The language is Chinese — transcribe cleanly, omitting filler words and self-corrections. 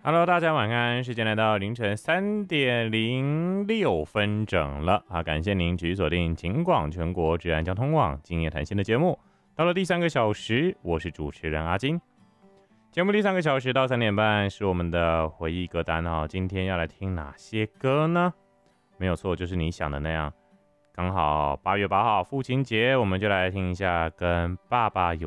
Hello，大家晚安，时间来到凌晨3:06整了啊！感谢您继续锁定警广全国治安交通网今夜谈心的节目。到了第3个小时，我是主持人阿金。节目第3个小时到3:30是我们的回忆歌单哦。今天要来听哪些歌呢？没有错，就是你想的那样。刚好8月8号父亲节，我们就来听一下跟爸爸有